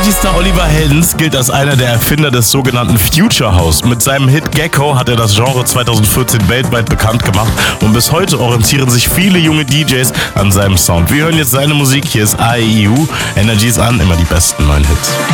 Energy-Star Oliver Heldens gilt als einer der Erfinder des sogenannten Future House. Mit seinem Hit Gecko hat er das Genre 2014 weltweit bekannt gemacht und bis heute orientieren sich viele junge DJs an seinem Sound. Wir hören jetzt seine Musik, hier ist AEU, Energies an, immer die besten neuen Hits.